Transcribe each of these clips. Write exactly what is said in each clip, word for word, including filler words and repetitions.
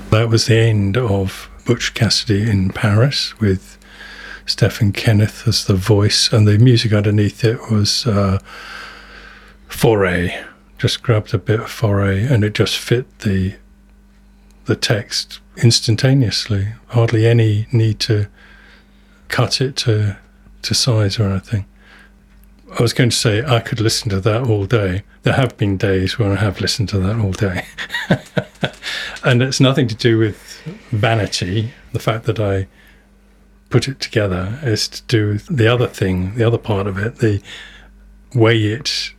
That was the end of Butch Cassidy in Paris with Stephen Kenneth as the voice, and the music underneath it was uh, Foray. Just grabbed a bit of Foray and it just fit the the text instantaneously. Hardly any need to cut it to to size or anything. I was going to say I could listen to that all day. There have been days when I have listened to that all day. And it's nothing to do with vanity, the fact that I put it together. It's to do with the other thing, the other part of it, the way it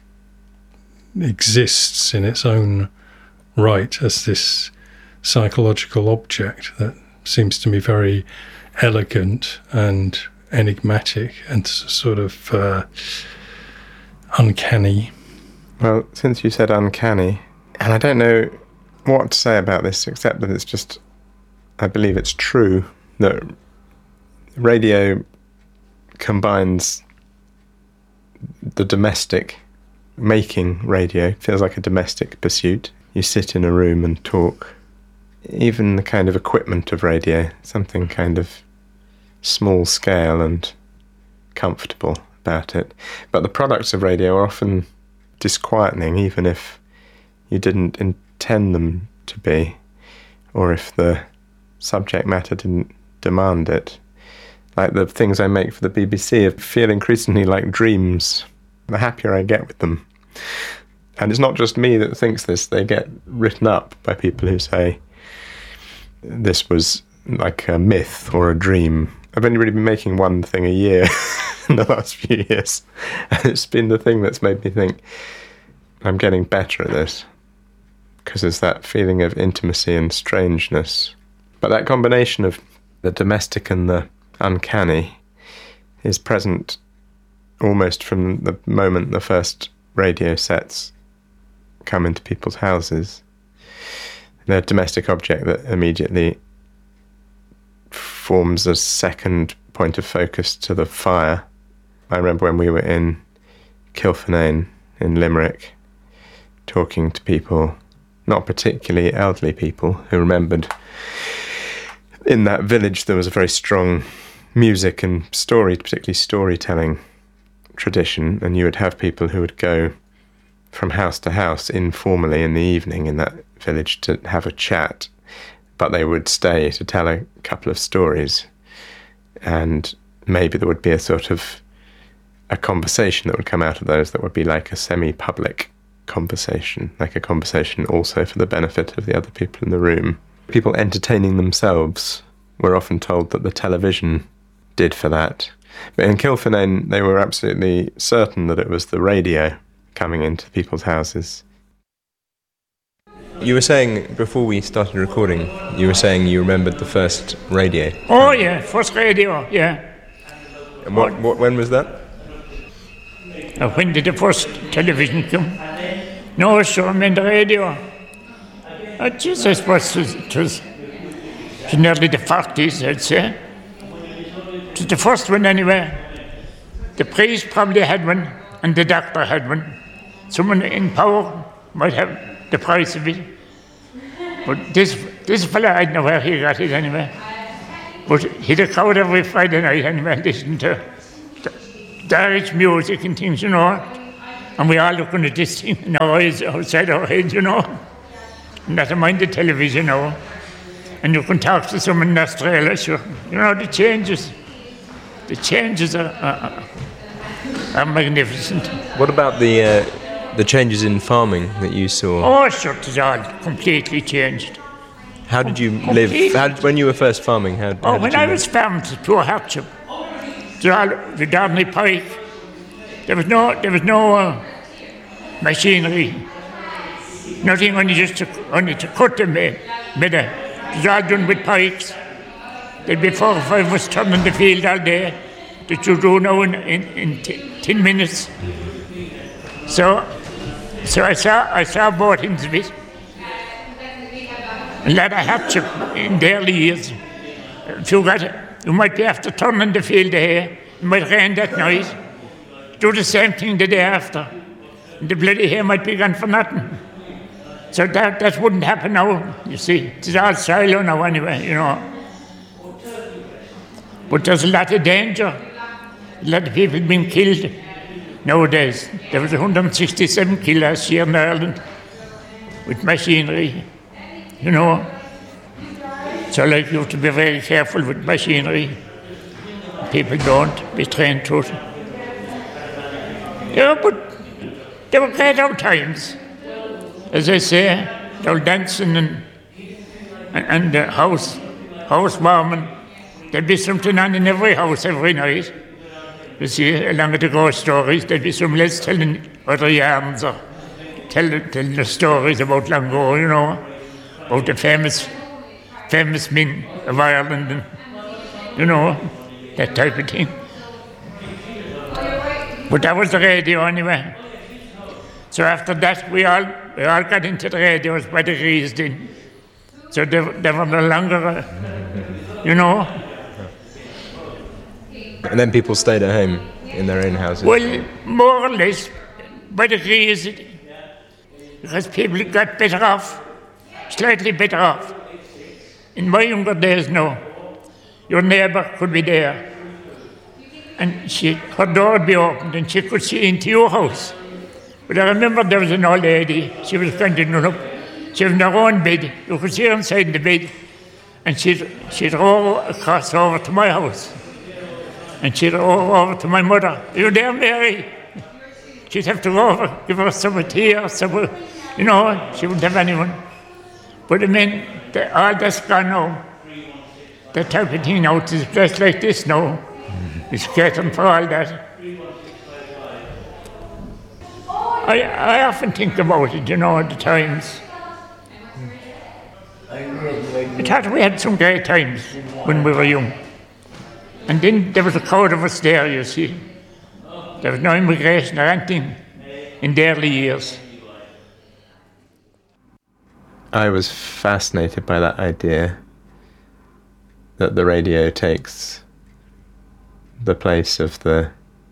exists in its own right as this psychological object that seems to me very elegant and enigmatic and sort of uh, uncanny. Well, since you said uncanny, and I don't know what to say about this except that it's just, I believe it's true that radio combines the domestic. Making radio feels like a domestic pursuit. You sit in a room and talk. Even the kind of equipment of radio, something kind of small scale and comfortable about it. But the products of radio are often disquieting, even if you didn't intend them to be, or if the subject matter didn't demand it. Like the things I make for the B B C feel increasingly like dreams, the happier I get with them. And it's not just me that thinks this, they get written up by people who say this was like a myth or a dream. I've only really been making one thing a year in the last few years, and it's been the thing that's made me think I'm getting better at this, because there's that feeling of intimacy and strangeness. But that combination of the domestic and the uncanny is present almost from the moment the first radio sets come into people's houses. They're a domestic object that immediately forms a second point of focus to the fire. I remember when we were in Kilfinane in Limerick, talking to people, not particularly elderly people, who remembered in that village there was a very strong music and story, particularly storytelling tradition, and you would have people who would go from house to house informally in the evening in that village to have a chat, but they would stay to tell a couple of stories, and maybe there would be a sort of a conversation that would come out of those that would be like a semi-public conversation, like a conversation also for the benefit of the other people in the room. People entertaining themselves were often told that the television did for that. But in Kilfinane, they were absolutely certain that it was the radio coming into people's houses. You were saying, before we started recording, you were saying you remembered the first radio. Oh, yeah, first radio, yeah. And what, what, when was that? Uh, when did the first television come? No, sure, I mean the radio. Oh, Jesus, I suppose it was, it was nearly the forties, I'd say. It was the first one anyway. The priest probably had one, and the doctor had one. Someone in power might have the price of it. But this this fella, I don't know where he got it anyway. But he'd a crowd every Friday night anyway, listening to Irish music and things, you know. And we all looking at this thing in our eyes, outside our heads, you know. Not mind the television now. And you can talk to someone in Australia, sure. You know, the changes. The changes are, are, are magnificent. What about the uh, the changes in farming that you saw? Oh, sure, it all completely changed. How did you completely. live? How did, when you were first farming, how, how oh, did when you I live? was farming, it was pure hardship. It was all the Darnley pike. There was no, there was no uh, machinery. Nothing, only just to, only to cut them made. made a, it was all done with pikes. There'd be four or five of us turning the field all day that you do now in, in, in t- ten minutes. So, so I saw I saw both ends of it. A lot of hardship in the early years. If you got, you might be after turning the field here, it might rain that night. Do the same thing the day after. And the bloody hay might be gone for nothing. So that, that wouldn't happen now, you see. It's all silo now anyway, you know. But there's a lot of danger. A lot of people being killed nowadays. There was one hundred sixty-seven killed last year in Ireland with machinery, you know. So like you have to be very careful with machinery. People don't be trained to it. Yeah, but they were great old times. As I say, they were dancing and and, and uh, house house warming. There'd be something on in every house every night. You see, along with the ghost stories, there'd be some lads telling other yarns or telling, telling the stories about long ago, you know, about the famous famous men of Ireland and, you know, that type of thing. But that was the radio anyway. So after that, we all we all got into the radios by degrees then. So they, they were no longer, uh, you know. And then people stayed at home in their own houses? Well, more or less by degrees, because people got better off, slightly better off. In my younger days now, your neighbour could be there and she, her door would be opened and she could see into your house. But I remember there was an old lady, she was kind of done up, she was in her own bed, you could see her inside the bed, and she'd, she'd row across over to my house. And she'd row over to my mother, "Are you there, Mary?" She'd have to go over, give her some tea or some, you know, she wouldn't have anyone. But I mean, the, all that's gone now. That type of thing now, it's just like this now. It's catering for all that. I, I often think about it, you know, at the times. I thought we had some great times when we were young. And then there was a crowd of us there, you see. There was no immigration or anything in the early years. I was fascinated by that idea that the radio takes the place of the...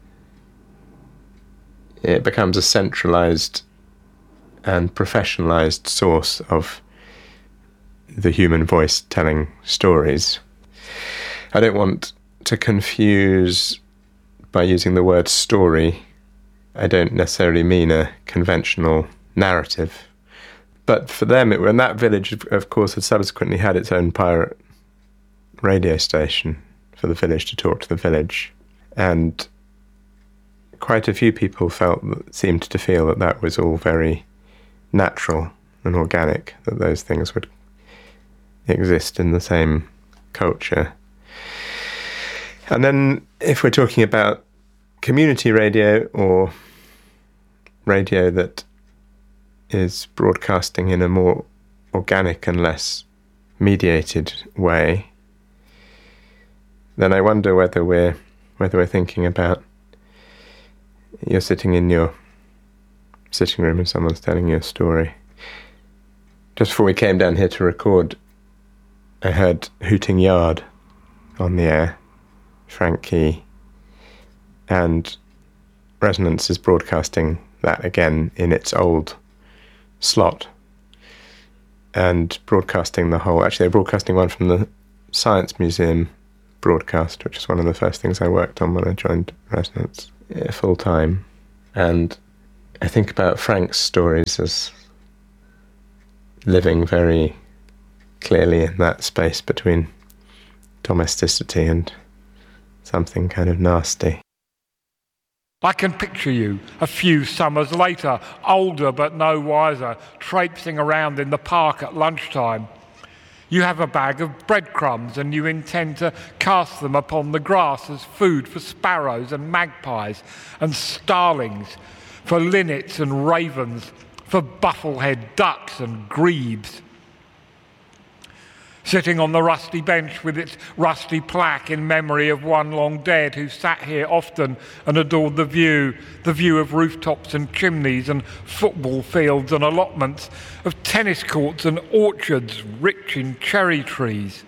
It becomes a centralised and professionalised source of the human voice telling stories. I don't want to confuse, by using the word story, I don't necessarily mean a conventional narrative. But for them, it, and that village, of course, had subsequently had its own pirate radio station for the village to talk to the village. And quite a few people felt, seemed to feel that that was all very natural and organic, that those things would exist in the same culture. And then if we're talking about community radio or radio that is broadcasting in a more organic and less mediated way, then I wonder whether we're whether we're thinking about you're sitting in your sitting room and someone's telling you a story. Just before we came down here to record, I heard Hooting Yard on the air, Frank Key, and Resonance is broadcasting that again in its old slot and broadcasting the whole, actually they're broadcasting one from the Science Museum broadcast, which is one of the first things I worked on when I joined Resonance yeah, full time. And I think about Frank's stories as living very clearly in that space between domesticity and something kind of nasty. I can picture you a few summers later, older but no wiser, traipsing around in the park at lunchtime. You have a bag of breadcrumbs and you intend to cast them upon the grass as food for sparrows and magpies and starlings, for linnets and ravens, for bufflehead ducks and grebes. Sitting on the rusty bench with its rusty plaque in memory of one long dead who sat here often and adored the view, the view of rooftops and chimneys and football fields and allotments, of tennis courts and orchards rich in cherry trees.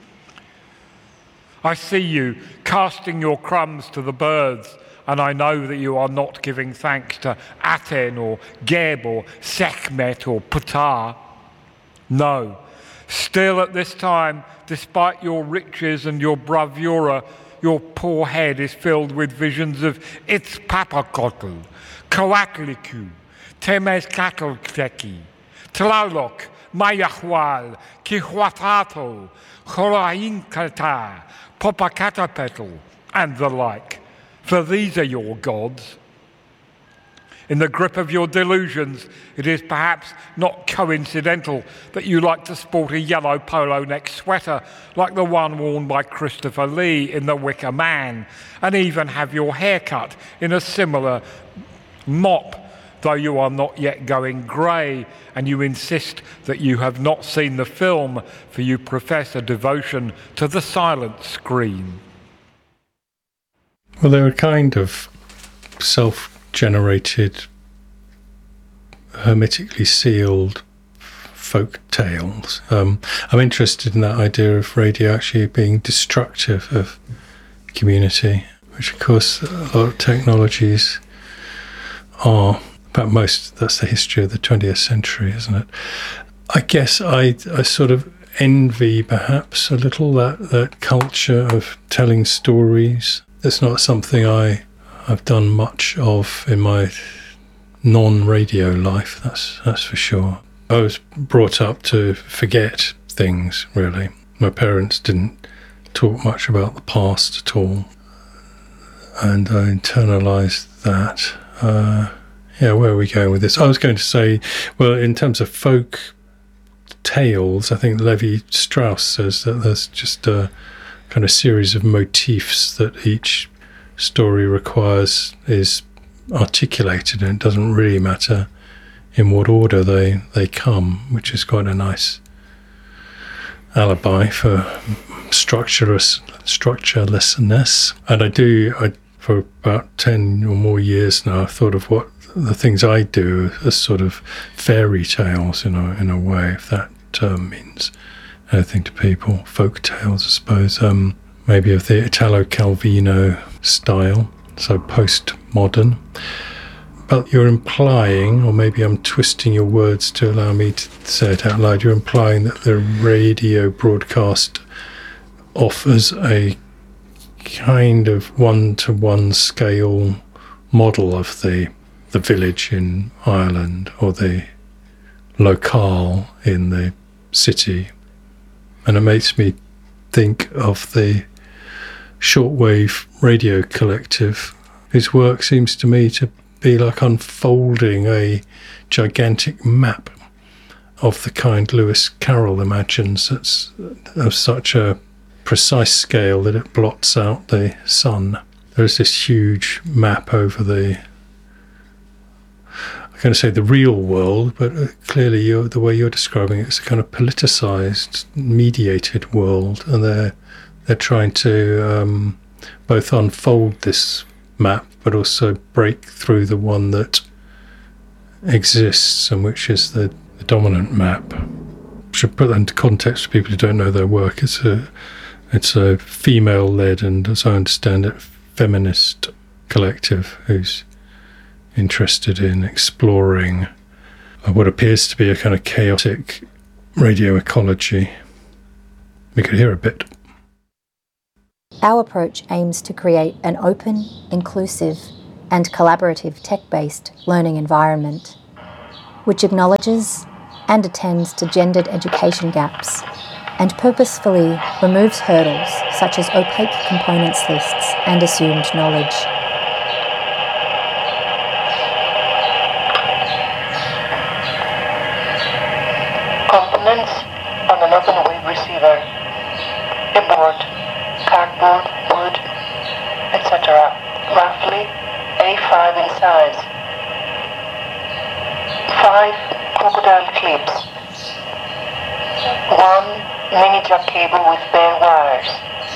I see you casting your crumbs to the birds, and I know that you are not giving thanks to Aten or Geb or Sekhmet or Ptah. No. Still at this time, despite your riches and your bravura, your poor head is filled with visions of Itzpapakotl, Coatlicue, Temescatl-Teki, Tlaloc, Mayahwal, Kihuatato, Chorainkata, Popacatapetl, and the like. For these are your gods. In the grip of your delusions, it is perhaps not coincidental that you like to sport a yellow polo neck sweater like the one worn by Christopher Lee in The Wicker Man, and even have your hair cut in a similar mop, though you are not yet going grey, and you insist that you have not seen the film, for you profess a devotion to the silent screen. Well, they're a kind of self-generated, hermetically sealed folk tales. Um, I'm interested in that idea of radio actually being destructive of community, which of course a lot of technologies are. But most, that's the history of the twentieth century, isn't it? I guess I, I sort of envy perhaps a little that, that culture of telling stories. It's not something I, I've done much of in my non-radio life, that's that's for sure. I was brought up to forget things, really. My parents didn't talk much about the past at all, and I internalised that. Uh, yeah, where are we going with this? I was going to say, well, in terms of folk tales, I think Levi-Strauss says that there's just a kind of series of motifs that each story requires is articulated, and it doesn't really matter in what order they, they come, which is quite a nice alibi for structureless, structurelessness. And I do, I, for about ten or more years now, I've thought of what the things I do as sort of fairy tales in a, in a way, if that term means anything to people. Folk tales, I suppose, um, maybe of the Italo Calvino style, so postmodern. But you're implying, or maybe I'm twisting your words to allow me to say it out loud, you're implying that the radio broadcast offers a kind of one-to-one scale model of the the village in Ireland or the locale in the city. And it makes me think of the shortwave radio collective, whose work seems to me to be like unfolding a gigantic map of the kind Lewis Carroll imagines, that's of such a precise scale that it blots out the sun. There's this huge map over the, I'm going to say the real world, but clearly you're, the way you're describing it, it's a kind of politicised, mediated world, and they're they're trying to um, both unfold this map, but also break through the one that exists and which is the, the dominant map. I should put that into context for people who don't know their work. It's a it's a female-led and, as I understand it, feminist collective who's interested in exploring what appears to be a kind of chaotic radio ecology. We could hear a bit. Our approach aims to create an open, inclusive, and collaborative tech-based learning environment, which acknowledges and attends to gendered education gaps and purposefully removes hurdles such as opaque components lists and assumed knowledge. Components on an open wave receiver, a board, cardboard, wood, et cetera, roughly A five in size. Five crocodile clips. One mini jack cable with bare wires.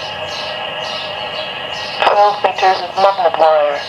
Twelve meters of magnet wire.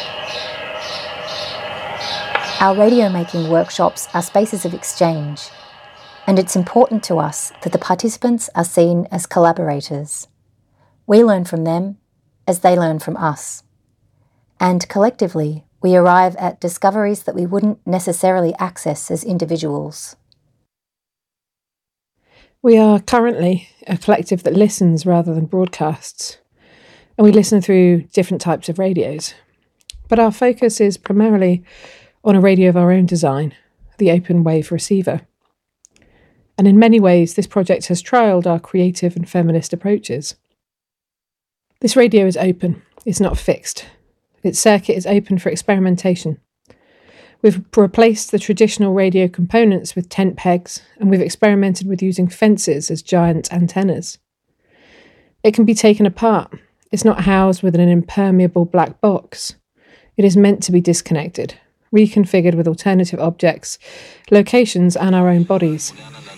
Our radio making workshops are spaces of exchange, and it's important to us that the participants are seen as collaborators. We learn from them as they learn from us. And collectively, we arrive at discoveries that we wouldn't necessarily access as individuals. We are currently a collective that listens rather than broadcasts, and we listen through different types of radios. But our focus is primarily on a radio of our own design, the open wave receiver. And in many ways, this project has trialled our creative and feminist approaches. This radio is open, it's not fixed. Its circuit is open for experimentation. We've replaced the traditional radio components with tent pegs, and we've experimented with using fences as giant antennas. It can be taken apart. It's not housed within an impermeable black box. It is meant to be disconnected, reconfigured with alternative objects, locations, and our own bodies.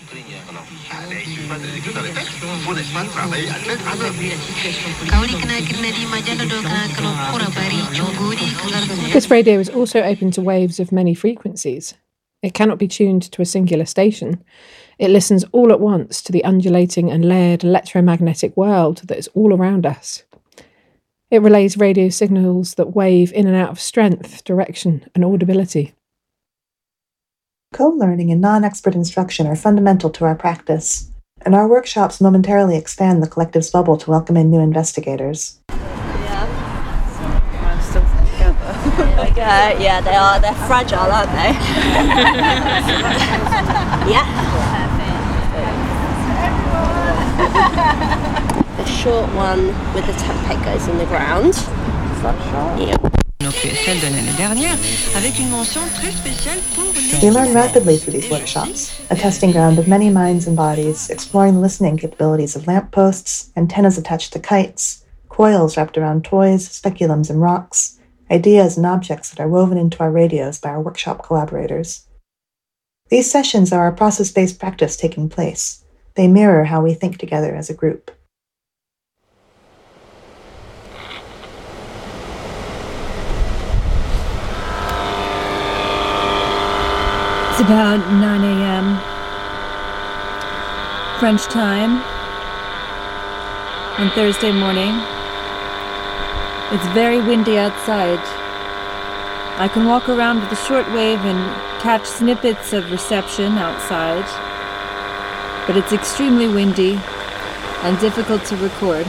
This radio is also open to waves of many frequencies. It cannot be tuned to a singular station. It listens all at once to the undulating and layered electromagnetic world that is all around us. It relays radio signals that wave in and out of strength, direction, and audibility. Co-learning and non-expert instruction are fundamental to our practice, and our workshops momentarily expand the collective's bubble to welcome in new investigators. Yeah. I'm still together. Like, uh, yeah, they are. They're fragile, aren't they? Yeah. The short one with the tent peg goes in the ground. Yeah. We learn rapidly through these workshops, a testing ground of many minds and bodies, exploring the listening capabilities of lampposts, antennas attached to kites, coils wrapped around toys, speculums and rocks, ideas and objects that are woven into our radios by our workshop collaborators. These sessions are our process-based practice taking place. They mirror how we think together as a group. It's about nine a.m. French time on Thursday morning. It's very windy outside. I can walk around with the shortwave and catch snippets of reception outside, but it's extremely windy and difficult to record.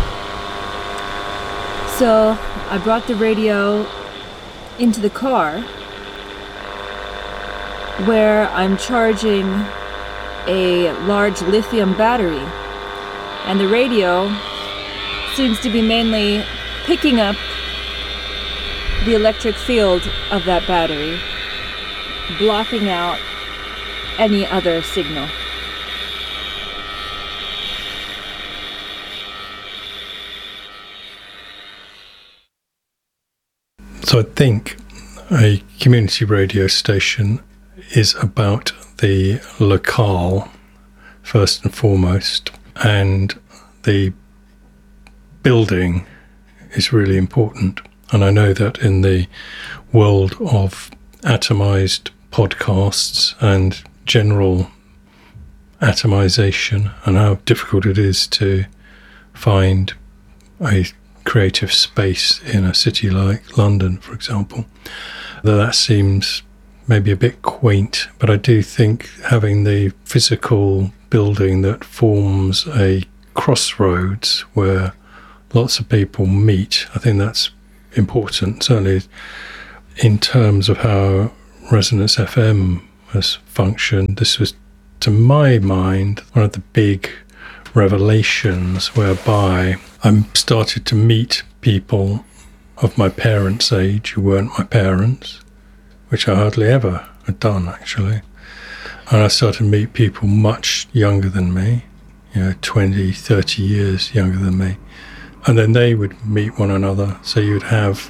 So I brought the radio into the car, where I'm charging a large lithium battery, and the radio seems to be mainly picking up the electric field of that battery, blocking out any other signal. So I think a community radio station is about the locale, first and foremost, and the building is really important. And I know that in the world of atomized podcasts and general atomization, and how difficult it is to find a creative space in a city like London, for example, that that seems maybe a bit quaint, but I do think having the physical building that forms a crossroads where lots of people meet, I think that's important, certainly in terms of how Resonance F M has functioned. This was, to my mind, one of the big revelations whereby I started to meet people of my parents' age who weren't my parents, which I hardly ever had done, actually. And I started to meet people much younger than me, you know, twenty, thirty years younger than me. And then they would meet one another. So you'd have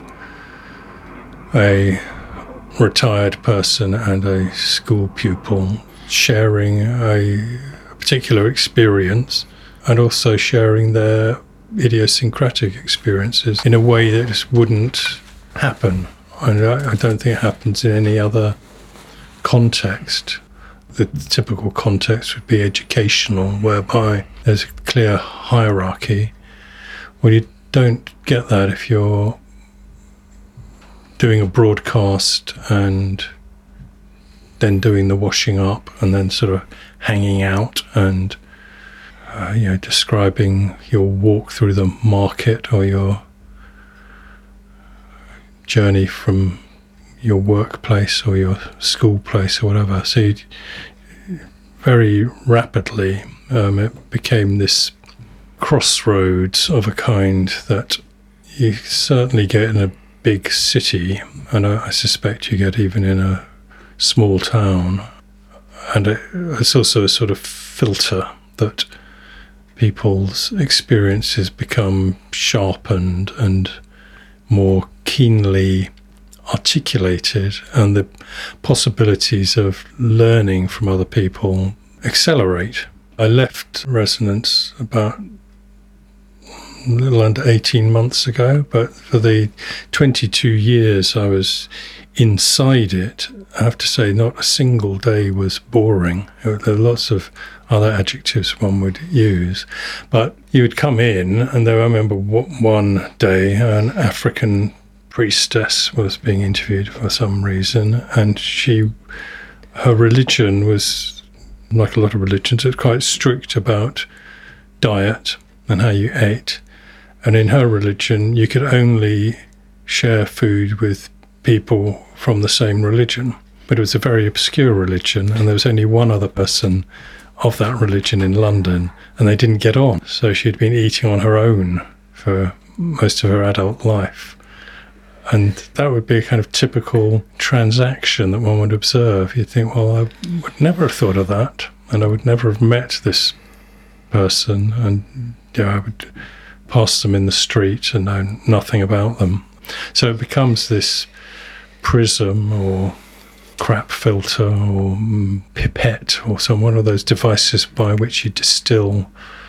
a retired person and a school pupil sharing a particular experience and also sharing their idiosyncratic experiences in a way that just wouldn't happen. And I, I don't think it happens in any other context. The typical context would be educational, whereby there's a clear hierarchy. Well, you don't get that if you're doing a broadcast and then doing the washing up and then sort of hanging out and uh, you know, describing your walk through the market or your journey from your workplace or your school place or whatever. So you, very rapidly um, it became this crossroads of a kind that you certainly get in a big city, and I, I suspect you get even in a small town. And it, it's also a sort of filter that people's experiences become sharpened and more keenly articulated, and the possibilities of learning from other people accelerate. I left Resonance about a little under eighteen months ago, but for the twenty-two years I was inside it, I have to say not a single day was boring. There are lots of other adjectives one would use, but you would come in, and there I remember one day an African priestess was being interviewed for some reason, and she, her religion was, like a lot of religions, it was quite strict about diet and how you ate. And in her religion, you could only share food with people from the same religion. But it was a very obscure religion, and there was only one other person of that religion in London, and they didn't get on. So she'd been eating on her own for most of her adult life. And that would be a kind of typical transaction that one would observe. You'd think, well, I would never have thought of that, and I would never have met this person, and you know, I would pass them in the street and know nothing about them. So it becomes this prism or crap filter or mm, pipette or some one of those devices by which you distill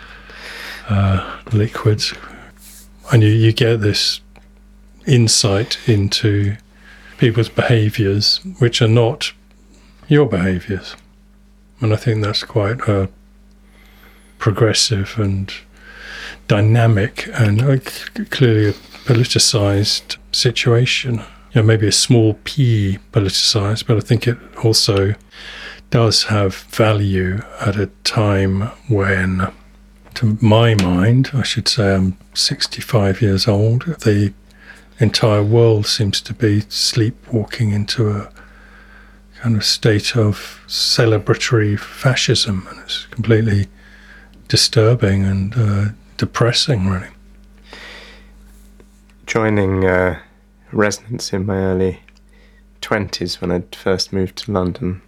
uh, liquids, and you, you get this insight into people's behaviours which are not your behaviours. And I think that's quite a progressive and dynamic and uh, clearly a politicised situation. You know, maybe a small p politicised, but I think it also does have value at a time when, to my mind, I should say I'm sixty-five years old, the entire world seems to be sleepwalking into a kind of state of celebratory fascism, and it's completely disturbing and uh, depressing, really. Joining uh, Resonance in my early twenties when I'd first moved to London,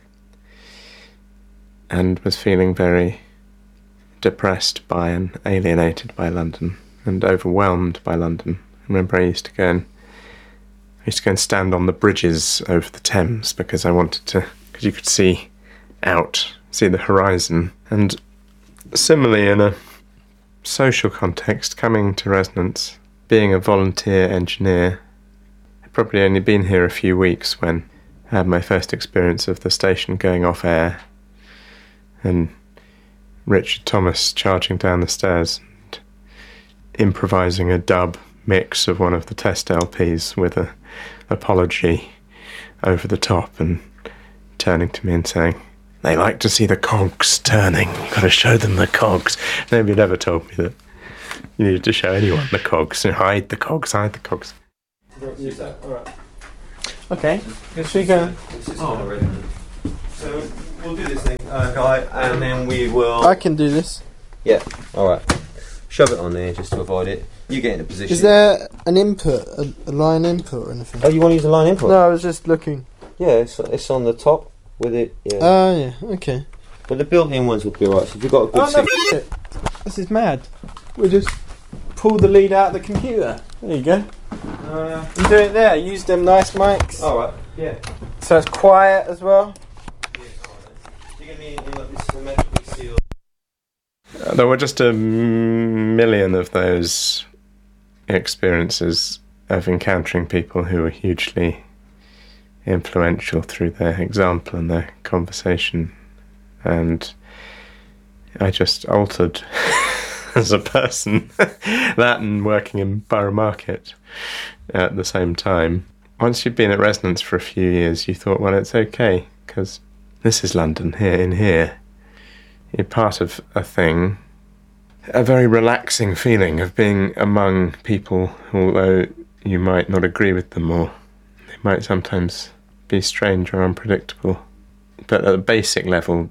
and was feeling very depressed by and alienated by London and overwhelmed by London. I remember I used to go and I used to go and stand on the bridges over the Thames because I wanted to, because you could see out, see the horizon. And similarly, in a social context, coming to Resonance, being a volunteer engineer, I'd probably only been here a few weeks when I had my first experience of the station going off air, and Richard Thomas charging down the stairs and improvising a dub mix of one of the test L Ps with a apology over the top, and turning to me and saying, "They like to see the cogs turning. You've got to show them the cogs." Nobody had ever told me that you needed to show anyone the cogs. And hide the cogs, hide the cogs. Use that. All right. Okay. Yes, we go. Oh. So we'll do this thing, uh, Guy, and then we will. I can do this. Yeah. All right. Shove it on there just to avoid it. You get in a position. Is there an input, a, a line input or anything? Oh, you want to use a line input? No, I was just looking. Yeah, it's, it's on the top with it. Yeah. Oh, yeah, okay. But the built-in ones will be alright. So if you've got a good. Oh, no, shit. This is mad. We just pull the lead out of the computer. There you go. Uh, and do it there. Use them nice mics. Alright, yeah. So it's quiet as well. Yeah, alright. You're going to need in like this symmetrically sealed. Uh, there were just a million of those experiences of encountering people who were hugely influential through their example and their conversation, and I just altered as a person. That and working in Borough Market at the same time. Once you've been at Resonance for a few years, you thought, well, it's okay, because this is London, here in here. You're part of a thing, a very relaxing feeling of being among people, although you might not agree with them, or they might sometimes be strange or unpredictable. But at a basic level,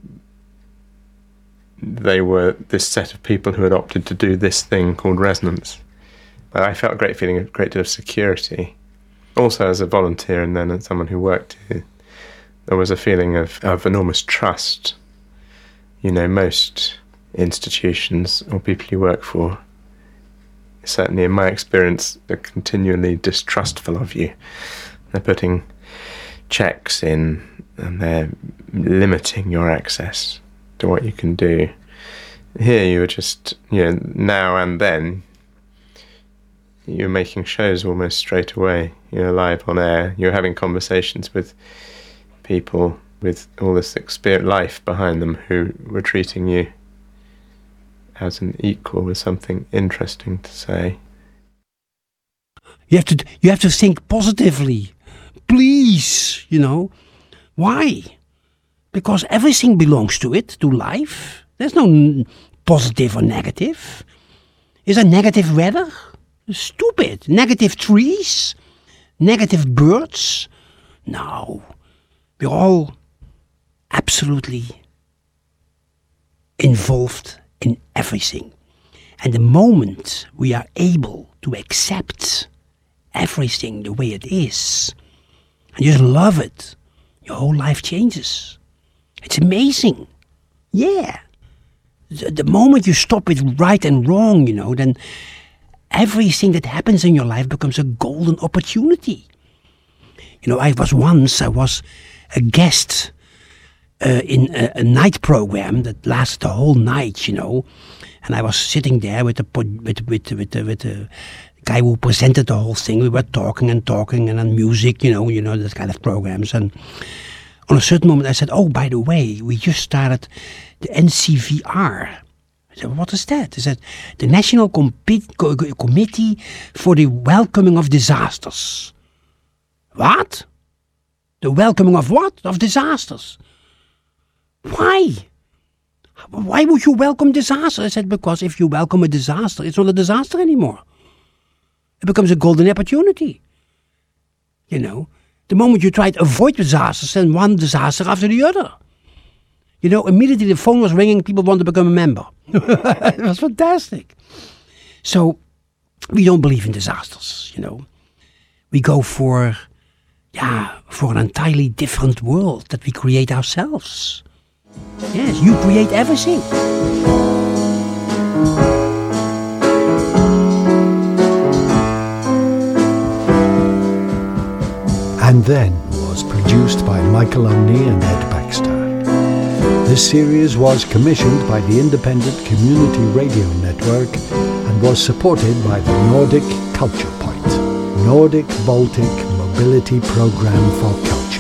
they were this set of people who had opted to do this thing called resonance. I felt a great feeling, a great deal of security. Also as a volunteer and then as someone who worked here, there was a feeling of, of enormous trust. You know, most institutions or people you work for, certainly in my experience, are continually distrustful of you. They're putting checks in and they're limiting your access to what you can do. Here you were just, you know, now and then, you're making shows almost straight away. You're live on air. You're having conversations with people with all this experience, life behind them, who were treating you as an equal with something interesting to say. You have to, you have to think positively. Please, you know. Why? Because everything belongs to it, to life. There's no n- positive or negative. Is there negative weather? Stupid. Negative trees? Negative birds? No. We're all absolutely involved in everything. And the moment we are able to accept everything the way it is, and just love it, your whole life changes. It's amazing. Yeah. The, the moment you stop with right and wrong, you know, then everything that happens in your life becomes a golden opportunity. You know, I was once, I was a guest uh, in a, a night program that lasted the whole night, you know, and I was sitting there with the with with with the, with the guy who presented the whole thing. We were talking and talking and then music, you know, you know, that kind of programs. And on a certain moment I said, oh, by the way, we just started the N C V R. I said, what is that? He said, the National Com- Co- Committee for the Welcoming of Disasters. What? The welcoming of what? Of disasters. Why? Why would you welcome disaster? I said, because if you welcome a disaster, it's not a disaster anymore. It becomes a golden opportunity. You know, the moment you try to avoid disasters, then one disaster after the other. You know, immediately the phone was ringing, people want to become a member. It was fantastic. So, we don't believe in disasters, you know. We go for, yeah, for an entirely different world that we create ourselves. Yes, you create everything. And Then was produced by Michael Omney and Ed Baxter. This series was commissioned by the Independent Community Radio Network and was supported by the Nordic Culture Point, Nordic Baltic Mobility Programme for Culture.